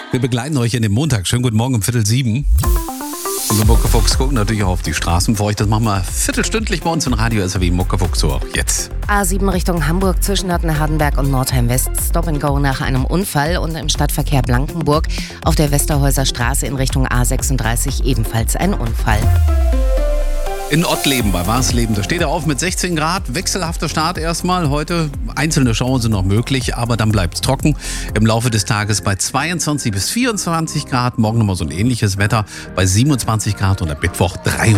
Wir begleiten euch in den Montag. Schönen guten Morgen um 6:45. Unser Muckefuchs gucken natürlich auch auf die Straßen für euch. Das machen wir viertelstündlich bei uns im Radio SRW Muckefuchs, so auch jetzt. A7 Richtung Hamburg zwischen Nottenhardenberg und Nordheim West. Stop and Go nach einem Unfall und im Stadtverkehr Blankenburg auf der Westerhäuser Straße in Richtung A36 ebenfalls ein Unfall. In Ottleben bei Warsleben, da steht er auf mit 16 Grad. Wechselhafter Start erstmal. Heute einzelne Schauer sind noch möglich, aber dann bleibt es trocken. Im Laufe des Tages bei 22 bis 24 Grad. Morgen nochmal so ein ähnliches Wetter bei 27 Grad und am Mittwoch 23.